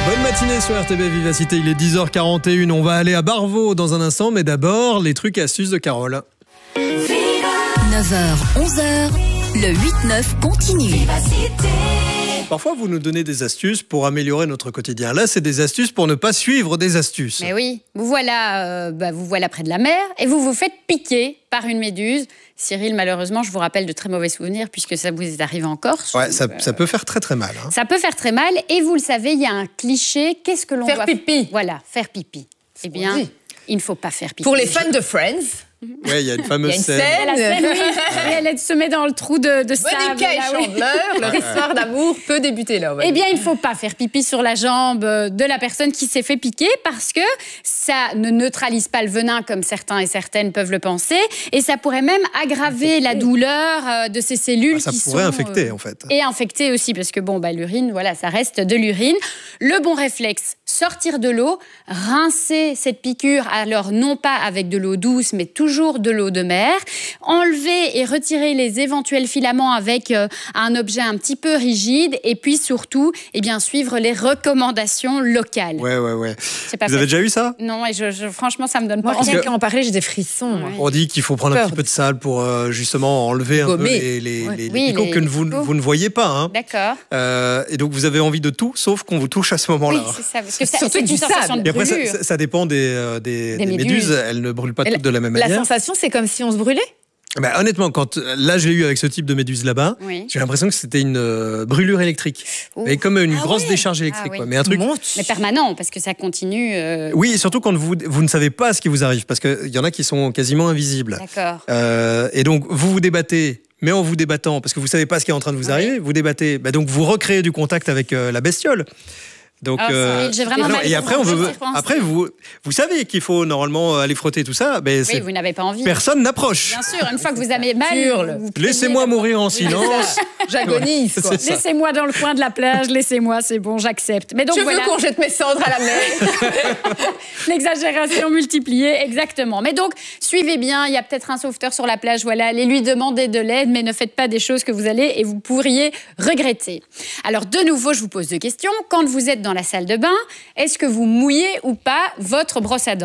Bonne matinée sur RTB Vivacité, il est 10h41, on va aller à Barvaux dans un instant, mais d'abord, les trucs et astuces de Carole. 9h, 11h, le 8-9 continue. Parfois, vous nous donnez des astuces pour améliorer notre quotidien. Là, c'est des astuces pour ne pas suivre des astuces. Mais oui, vous voilà près de la mer et vous vous faites piquer par une méduse. Cyril, malheureusement, je vous rappelle de très mauvais souvenirs puisque ça vous est arrivé en Corse. Ouais, ça peut faire très très mal. Hein. Ça peut faire très mal et vous le savez, il y a un cliché. Qu'est-ce que l'on doit faire pipi? Voilà, faire pipi. Eh bien, il ne faut pas faire pipi. Pour les fans de Friends. Oui, il y a une fameuse scène. La scène, oui. Et elle se met dans le trou de sable. Monica et Chandler, leur histoire d'amour peut débuter là. Eh bien, il ne faut pas faire pipi sur la jambe de la personne qui s'est fait piquer parce que ça ne neutralise pas le venin comme certains et certaines peuvent le penser et ça pourrait même aggraver la douleur de ces cellules ça qui pourrait sont... infecter en fait. Et infecter aussi parce que l'urine, voilà, ça reste de l'urine. Le bon réflexe, sortir de l'eau, rincer cette piqûre, alors non pas avec de l'eau douce, mais toujours de l'eau de mer, enlever et retirer les éventuels filaments avec un objet un petit peu rigide et puis surtout, suivre les recommandations locales. Ouais. Vous avez déjà eu ça? Non, et franchement, ça me donne pas Moi, envie. quand on parlait, j'ai des frissons. Ouais. On dit qu'il faut prendre un petit peu de sable pour justement enlever un peu les picots que vous ne voyez pas. Hein. D'accord. Et donc, vous avez envie de tout, sauf qu'on vous touche à ce moment-là. Oui, c'est ça. Parce que Surtout c'est une du sensation sable. de Et après, brûlure. ça dépend des méduses. Elles ne brûlent pas toutes de la même La manière. sensation, c'est comme si on se brûlait. Honnêtement, là, je l'ai eu avec ce type de méduse là-bas, Oui. j'ai l'impression que c'était une brûlure électrique. Et comme une grosse décharge électrique. oui. Quoi. Mais un truc... Mais permanent, parce que ça continue. Oui, et surtout quand vous ne savez pas ce qui vous arrive, parce qu'il y en a qui sont quasiment invisibles. D'accord. Et donc, vous vous débattez, mais en vous débattant, parce que vous ne savez pas ce qui est en train de vous arriver, vous débattez, donc vous recréez du contact avec la bestiole. Donc, j'ai vraiment mal et après, vous savez qu'il faut normalement aller frotter tout ça. Mais oui, vous n'avez pas envie. Personne n'approche. Bien sûr, une fois que vous avez mal, vous Laissez-moi mourir en silence. J'agonise. Quoi. Laissez-moi dans le coin de la plage, laissez-moi, c'est bon, j'accepte. Mais donc Je veux qu'on jette mes cendres à la mer. L'exagération multipliée, exactement. Mais donc, suivez bien, il y a peut-être un sauveteur sur la plage, voilà, allez lui demander de l'aide, mais ne faites pas des choses que vous allez et vous pourriez regretter. Alors, de nouveau, je vous pose deux questions. Quand vous êtes dans la salle de bain, est-ce que vous mouillez ou pas votre brosse à dents ?